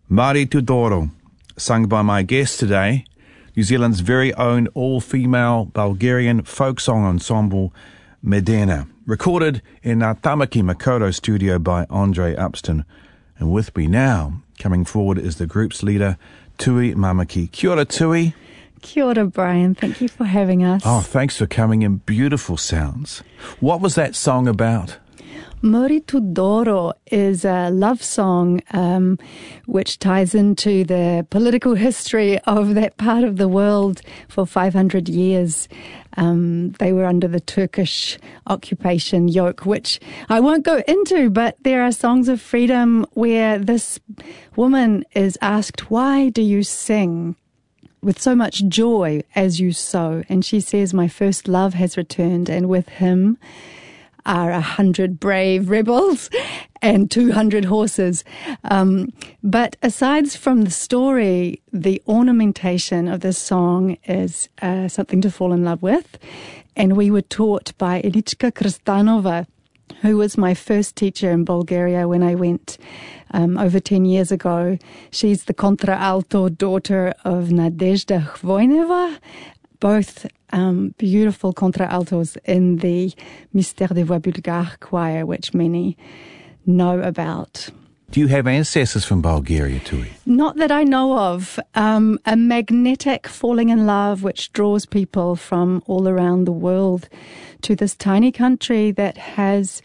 Mari Tudoro, sung by my guest today, New Zealand's very own all-female Bulgarian folk song ensemble, Medena, recorded in our Tamaki Makaurau studio by Andre Upston. And with me now, coming forward, is the group's leader, Tui Mamaki. Kia ora, Tui. Kia ora, Brian. Thank you for having us. Oh, thanks for coming in. Beautiful sounds. What was that song about? Mari Tudoro is a love song which ties into the political history of that part of the world for 500 years. They were under the Turkish occupation yoke, which I won't go into, but there are songs of freedom where this woman is asked, "Why do you sing with so much joy as you sow?" And she says, "My first love has returned, and with him are 100 brave rebels and 200 horses." But aside from the story, the ornamentation of this song is something to fall in love with. And we were taught by Elichka Kristanova, who was my first teacher in Bulgaria when I went over 10 years ago. She's the contralto daughter of Nadezhda Khvoyneva, both beautiful contraltos in the Mystère des Voix Bulgares choir, which many know about. Do you have ancestors from Bulgaria, Tui? Not that I know of. A magnetic falling in love which draws people from all around the world to this tiny country that has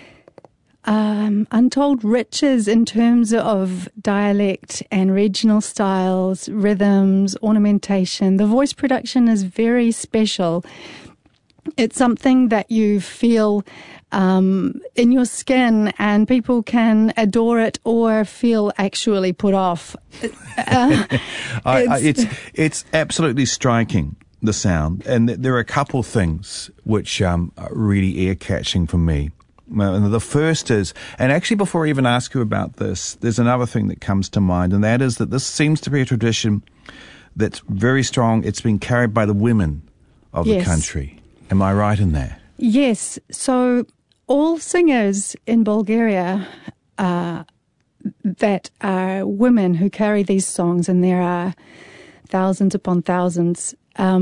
untold riches in terms of dialect and regional styles, rhythms, ornamentation. The voice production is very special. It's something that you feel in your skin, and people can adore it or feel actually put off. It's absolutely striking, the sound. And there are a couple things which are really ear-catching for me. The first is, and actually before I even ask you about this, there's another thing that comes to mind, and that is that this seems to be a tradition that's very strong. It's been carried by the women of the country. Am I right in that? Yes. So all singers in Bulgaria that are women who carry these songs, and there are thousands upon thousands,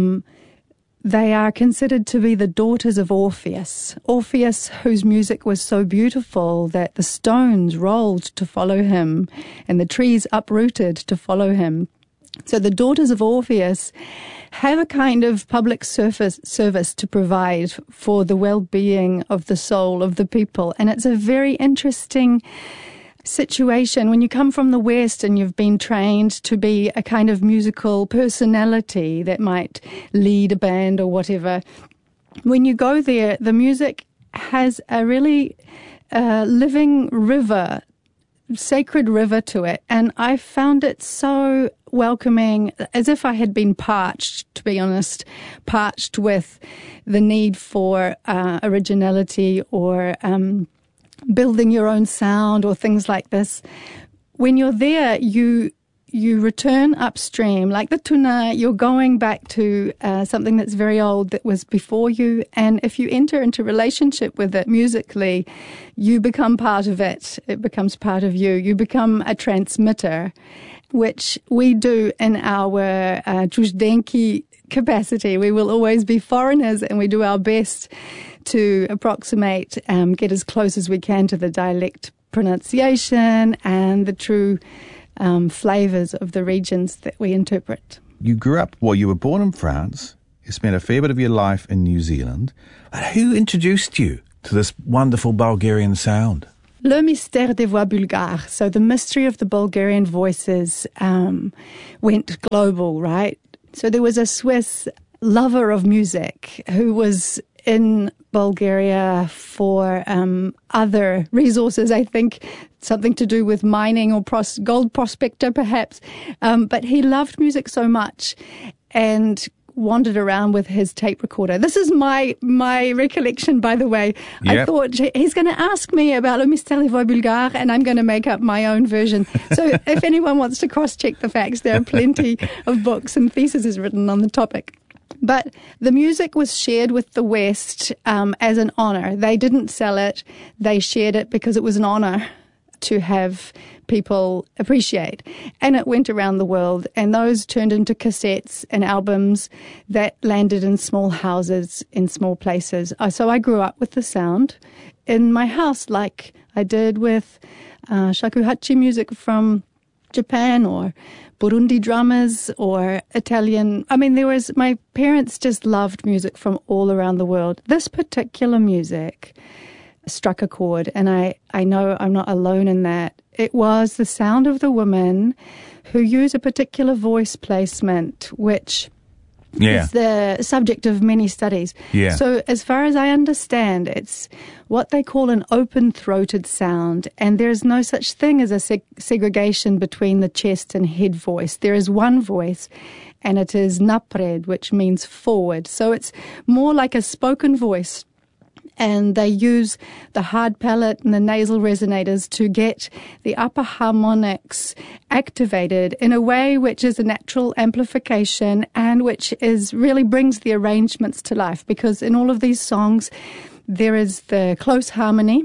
they are considered to be the daughters of Orpheus. Orpheus, whose music was so beautiful that the stones rolled to follow him and the trees uprooted to follow him. So the daughters of Orpheus have a kind of public service to provide for the well-being of the soul of the people. And it's a very interesting situation when you come from the West and you've been trained to be a kind of musical personality that might lead a band or whatever. When you go there, the music has a really living river, sacred river to it. And I found it so welcoming, as if I had been parched, to be honest, parched with the need for originality or building your own sound or things like this. When you're there, you return upstream. Like the tuna, you're going back to something that's very old that was before you. And if you enter into relationship with it musically, you become part of it. It becomes part of you. You become a transmitter, which we do in our Chuzdenki capacity. We will always be foreigners, and we do our best to approximate, get as close as we can to the dialect pronunciation and the true flavours of the regions that we interpret. You were born in France. You spent a fair bit of your life in New Zealand. But who introduced you to this wonderful Bulgarian sound? Le Mystère des Voix Bulgares. So the mystery of the Bulgarian voices went global, right? So there was a Swiss lover of music who was in Bulgaria for other resources, I think something to do with mining or gold prospector perhaps. But he loved music so much and wandered around with his tape recorder. This is my recollection, by the way. Yep. I thought he's going to ask me about Le Mystère des Voix Bulgares, and I'm going to make up my own version. So if anyone wants to cross-check the facts, there are plenty of books and theses written on the topic. But the music was shared with the West as an honor. They didn't sell it. They shared it because it was an honor. to have people appreciate. And it went around the world, and those turned into cassettes and albums that landed in small houses in small places. So I grew up with the sound in my house, like I did with shakuhachi music from Japan, or Burundi drummers, or Italian. I mean, my parents just loved music from all around the world. This particular music struck a chord, and I know I'm not alone in that. It was the sound of the women who use a particular voice placement, which is the subject of many studies. Yeah. So as far as I understand, it's what they call an open-throated sound, and there's no such thing as a segregation between the chest and head voice. There is one voice, and it is napred, which means forward. So it's more like a spoken voice, and they use the hard palate and the nasal resonators to get the upper harmonics activated in a way which is a natural amplification, and which really brings the arrangements to life, because in all of these songs there is the close harmony.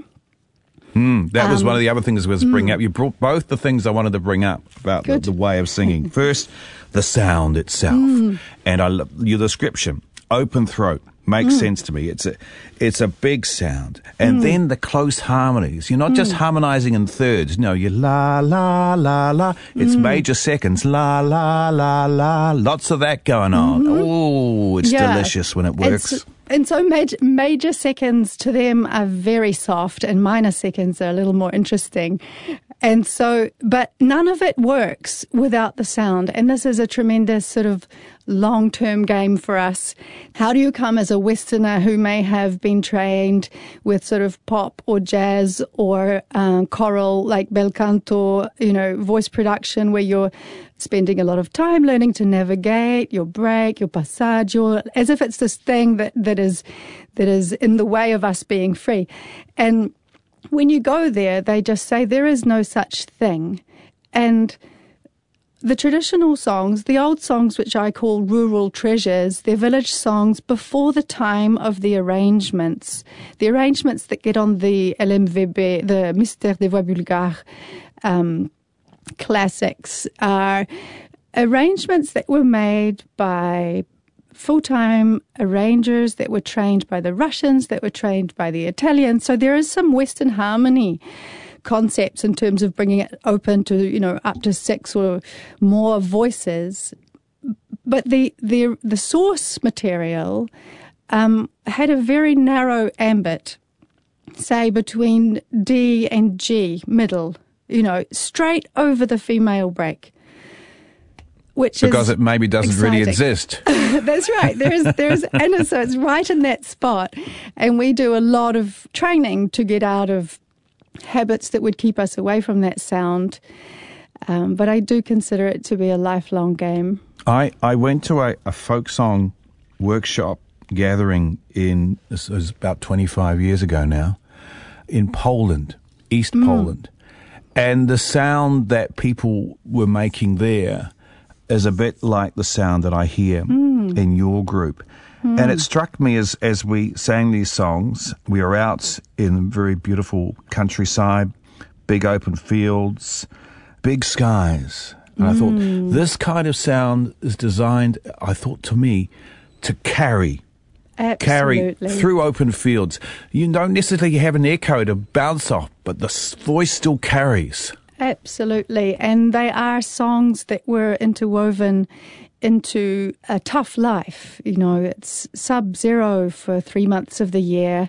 That was one of the other things I was bringing up. You brought both the things I wanted to bring up about the way of singing. First, the sound itself, and I love your description. Open throat makes sense to me. It's a big sound, and then the close harmonies. You're not just harmonizing in thirds. No, you la la la la. It's major seconds. La la la la. Lots of that going on. Oh, it's delicious when it works. And so major seconds to them are very soft, and minor seconds are a little more interesting. And so, but none of it works without the sound. And this is a tremendous sort of long-term game for us. How do you come as a Westerner who may have been trained with sort of pop or jazz or choral, like bel canto, voice production, where you're spending a lot of time learning to navigate your break, your passaggio, as if it's this thing that is in the way of us being free. And when you go there, they just say there is no such thing. And the traditional songs, the old songs, which I call rural treasures, they're village songs before the time of the arrangements. The arrangements that get on the LMVB, the Mystère des Voix Bulgares classics, are arrangements that were made by full-time arrangers that were trained by the Russians, that were trained by the Italians. So there is some Western harmony concepts in terms of bringing it open to, up to 6 or more voices. But the source material had a very narrow ambit, say between D and G, middle, straight over the female break. Because it maybe doesn't really exist. That's right. And so it's right in that spot. And we do a lot of training to get out of habits that would keep us away from that sound. But I do consider it to be a lifelong game. I went to a folk song workshop gathering it was about 25 years ago now, in Poland, East Poland. And the sound that people were making there is a bit like the sound that I hear in your group. And it struck me as we sang these songs, we were out in very beautiful countryside, big open fields, big skies. And I thought, this kind of sound is designed, I thought, to me, to carry through open fields. You don't necessarily have an echo to bounce off, but the voice still carries. Absolutely. And they are songs that were interwoven into a tough life. It's sub-zero for 3 months of the year.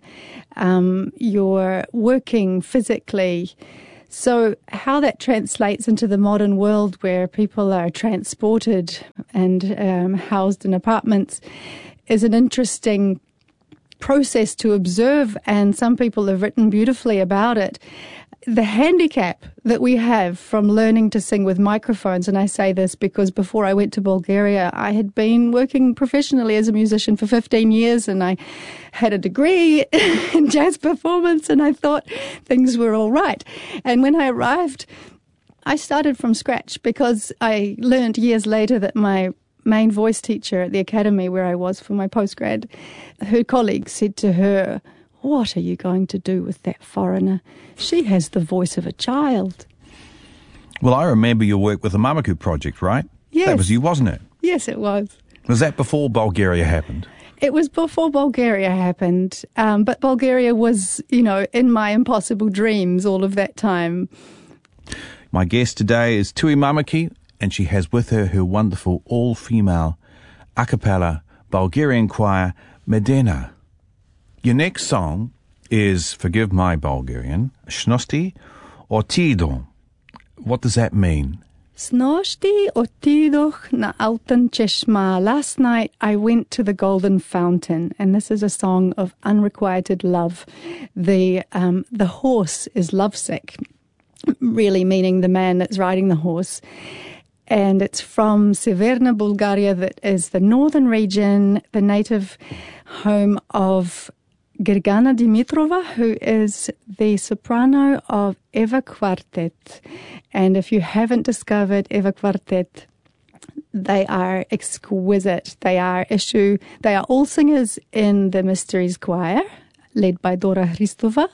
You're working physically. So how that translates into the modern world, where people are transported and housed in apartments, is an interesting process to observe. And some people have written beautifully about it. The handicap that we have from learning to sing with microphones, and I say this because before I went to Bulgaria, I had been working professionally as a musician for 15 years, and I had a degree in jazz performance, and I thought things were all right. And when I arrived, I started from scratch, because I learned years later that my main voice teacher at the academy where I was for my postgrad, her colleague said to her, what are you going to do with that foreigner? She has the voice of a child. Well, I remember your work with the Mamaku Project, right? Yes. That was you, wasn't it? Yes, it was. Was that before Bulgaria happened? It was before Bulgaria happened, but Bulgaria was, in my impossible dreams all of that time. My guest today is Tui Mamaki, and she has with her her wonderful all-female a cappella Bulgarian choir, Medena. Your next song is, forgive my Bulgarian, Shnosti Otido. What does that mean? Snoshti otidох na Altan Cheshma. Last night I went to the Golden Fountain, and this is a song of unrequited love. The horse is lovesick, really meaning the man that's riding the horse. And it's from Severna, Bulgaria, that is the northern region, the native home of Gergana Dimitrova, who is the soprano of Eva Quartet. And if you haven't discovered Eva Quartet, they are exquisite. They are all singers in the Mysteries Choir, led by Dora Hristova.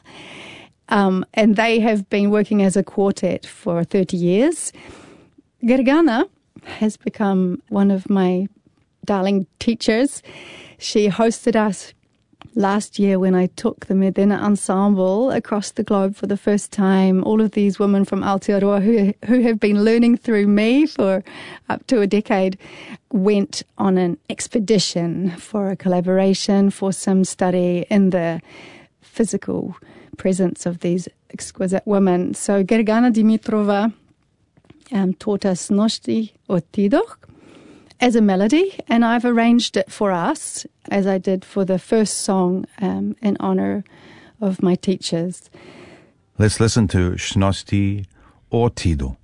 And they have been working as a quartet for 30 years. Gergana has become one of my darling teachers. She hosted us last year when I took the Medena Ensemble across the globe for the first time. All of these women from Aotearoa who have been learning through me for up to a decade went on an expedition for a collaboration, for some study in the physical presence of these exquisite women. So Gergana Dimitrova taught us Noshti Otidok as a melody, and I've arranged it for us, as I did for the first song, in honor of my teachers. Let's listen to Shnosti Otido.